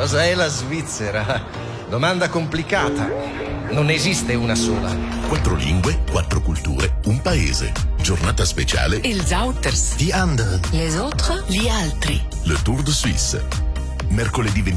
Cosa è la Svizzera? Domanda complicata. Non esiste una sola. 4 lingue, 4 culture, un paese. Giornata speciale. Els auters. Die anderen. Les autres. Gli altri. Le Tour de Suisse. Mercoledì